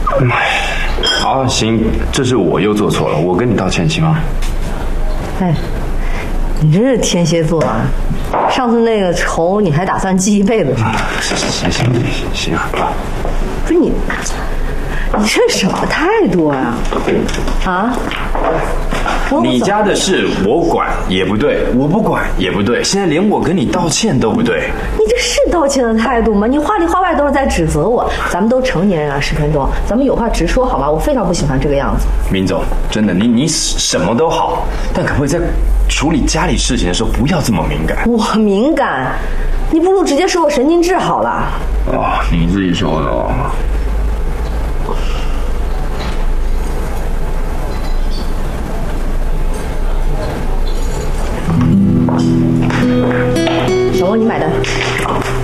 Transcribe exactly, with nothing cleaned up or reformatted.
好，行，这是我又做错了，我跟你道歉，行吗？ 哎，你真是天蝎座啊！上次那个仇你还打算记一辈子是吗？ 行行行行行啊！ 不是你，你这什么态度啊？啊？ 你家的事我管也不对，我不管也不对，现在连我跟你道歉都不对。 你这是道歉的态度吗？你话里话外都是在指责我。咱们都成年人了，石天东，咱们有话直说好吗？我非常不喜欢这个样子。 明总，真的，你你什么都好，但可不可以在处理家里事情的时候不要这么敏感？ 我敏感，你不如直接说我神经质好了。 哦，你自己说的哦。 小翁，你买单。